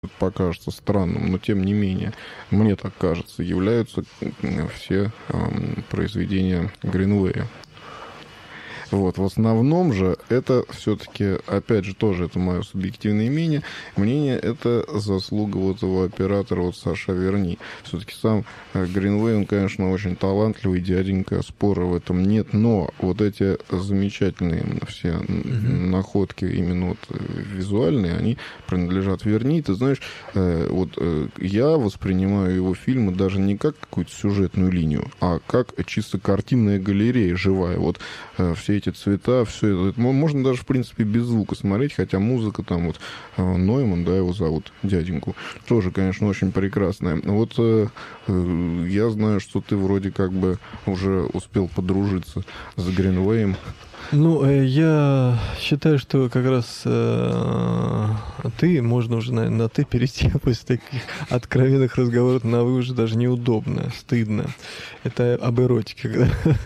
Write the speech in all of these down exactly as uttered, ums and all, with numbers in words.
покажется странным, но тем не менее, мне так кажется, являются все произведения Гринвея. Вот. В основном же это все-таки, опять же, тоже это мое субъективное мнение, мнение это заслуга вот этого оператора, вот Саша Верни. Все-таки сам Гринвей, он, конечно, очень талантливый дяденька, спора в этом нет, но вот эти замечательные все mm-hmm. находки именно вот визуальные, они принадлежат Верни. Ты знаешь, вот я воспринимаю его фильмы даже не как какую-то сюжетную линию, а как чисто картинная галерея живая. Вот все эти цвета, все это. Можно даже, в принципе, без звука смотреть, хотя музыка там вот Нойман, да, его зовут, дяденьку, тоже, конечно, очень прекрасная. Вот э, я знаю, что ты вроде как бы уже успел подружиться с Гринвеем. Ну, я считаю, что как раз э, ты, можно уже, наверное, на ты перейти после таких откровенных разговоров на вы уже даже неудобно, стыдно. Это об эротике.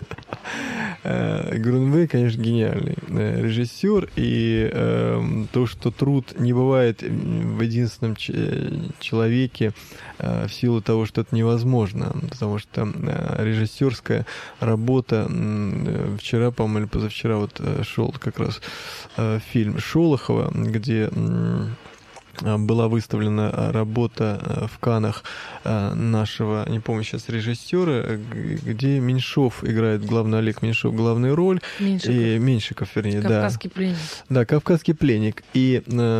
Гринвей, конечно, гениальный режиссер, и э, то, что труд не бывает в единственном ч- человеке э, в силу того, что это невозможно, потому что э, режиссерская работа, э, вчера, по-моему, или позавчера вот э, шел как раз э, фильм Шолохова, где э, была выставлена работа в Каннах нашего, не помню сейчас, режиссера, где Меньшов играет, главный Олег Меньшов, главную роль. Меньшиков. И Меньшиков, вернее, «Кавказский да. пленник». Да, «Кавказский пленник». И,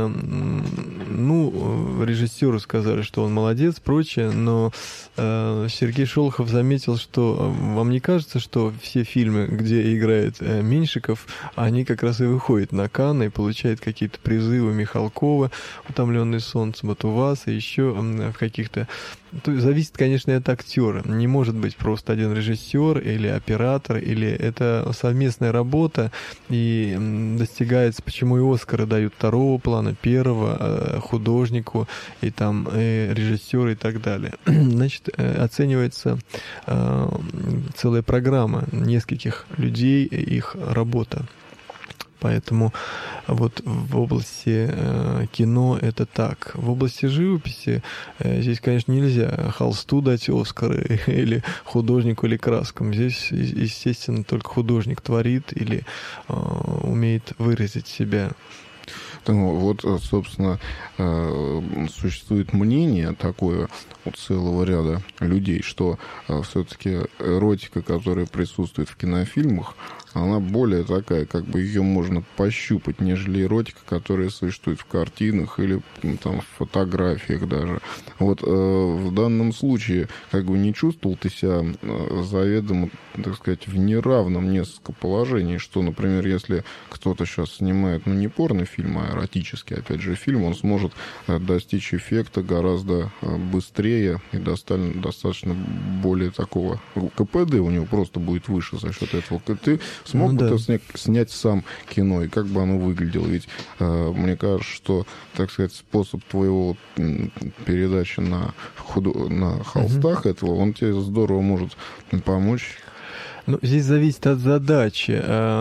ну, режиссеру сказали, что он молодец, прочее, но Сергей Шолохов заметил, что вам не кажется, что все фильмы, где играет Меньшиков, они как раз и выходят на Канны и получают какие-то призы у Михалкова, «Утомленный солнцем», вот у вас, и еще в каких-то... То есть зависит, конечно, и от актера. Не может быть просто один режиссер или оператор, или это совместная работа, и достигается, почему и Оскары дают второго плана, первого, художнику, и там и режиссеру и так далее. Значит, оценивается целая программа нескольких людей, их работа. Поэтому вот в области э, кино это так. В области живописи э, здесь, конечно, нельзя холсту дать Оскары или художнику, или краскам. Здесь, естественно, только художник творит или э, умеет выразить себя. Ну, вот, собственно, существует мнение такое у целого ряда людей, что все-таки эротика, которая присутствует в кинофильмах, она более такая, как бы ее можно пощупать, нежели эротика, которая существует в картинах или там, в фотографиях даже. Вот э, в данном случае, как бы не чувствовал ты себя э, заведомо, так сказать, в неравном несколько положении, что, например, если кто-то сейчас снимает, ну, не порнофильм, а эротический, опять же, фильм, он сможет э, достичь эффекта гораздо э, быстрее и достаточно, достаточно более такого КПД у него просто будет выше за счет этого. Ты смог ну, бы да. ты снять, снять сам кино, и как бы оно выглядело? Ведь э, мне кажется, что, так сказать, способ твоего передачи на, худо... на холстах mm-hmm. этого, он тебе здорово может помочь. Ну, здесь зависит от задачи.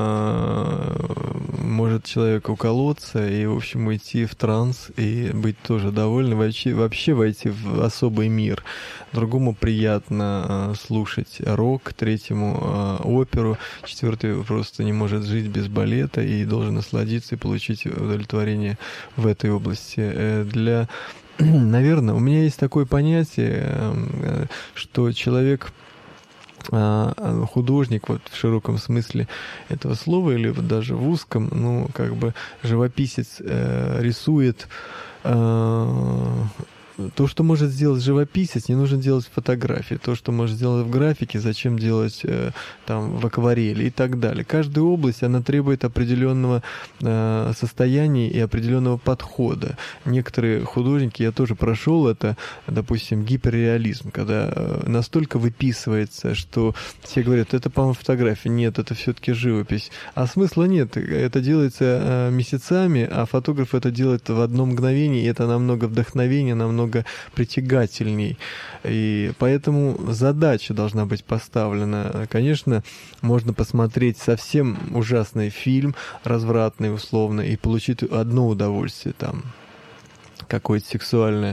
Может человек уколоться и, в общем, уйти в транс и быть тоже довольным, вообще, вообще войти в особый мир. Другому приятно слушать рок, третьему оперу, четвертый просто не может жить без балета и должен насладиться и получить удовлетворение в этой области. Для, наверное, у меня есть такое понятие, что человек... художник вот в широком смысле этого слова или вот даже в узком, ну, как бы живописец э, рисует э, то, что может сделать живописец, не нужно делать фотографии. То, что может сделать в графике, зачем делать э, там в акварели и так далее. Каждая область, она требует определенного э, состояния и определенного подхода. Некоторые художники, я тоже прошел это, допустим, гиперреализм, когда э, настолько выписывается, что все говорят, это, по-моему, фотография. Нет, это все-таки живопись. А смысла нет. Это делается э, месяцами, а фотограф это делает в одно мгновение, и это намного вдохновения, намного притягательней. И поэтому задача должна быть поставлена. Конечно, можно посмотреть совсем ужасный фильм, развратный условно, и получить одно удовольствие там. какое-то сексуальное.